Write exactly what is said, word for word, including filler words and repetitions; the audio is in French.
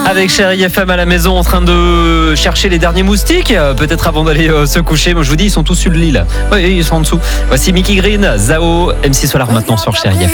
Avec Chérie F M à la maison en train de chercher les derniers moustiques, euh, peut-être avant d'aller euh, se coucher. Moi je vous dis, ils sont tous sur le lit là. Oui, ils sont en dessous. Voici Mickey Green, Zao, M six Solar maintenant sur Chérie F M.